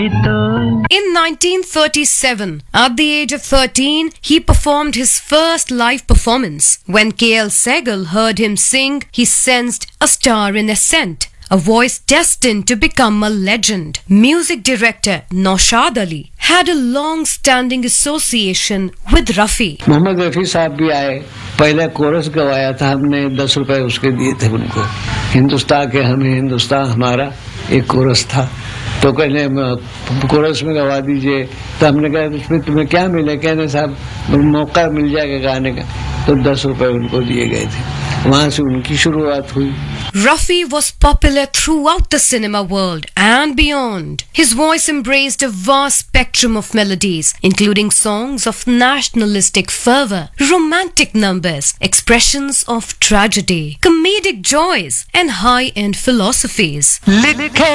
In 1937, at the age of 13, he performed his first live performance. When K.L. Sehgal heard him sing, he sensed a star in ascent, a voice destined to become a legend. Music director Naushad Ali had a long-standing association with Rafi. Mohammad Rafi साहब भी आए, पहले coarse गवाया था हमने, 10 रुपए उसके दिए थे उनको। हिंदुस्तान के हमें, हिंदुस्तान हमारा, एक कोरस था। तो कहने कोरस में गवा दीजिए, तो हमने कहा इसमें तुम्हें क्या मिले? कहने साहब मौका मिल जाएगा गाने का, तो 10 रुपए उनको दिए गए थे। वहां से उनकी शुरुआत हुई। Rafi was popular throughout the cinema world and beyond. His voice embraced a vast spectrum of melodies, including songs of nationalistic fervor, romantic numbers, expressions of tragedy, comedic joys, and high-end philosophies.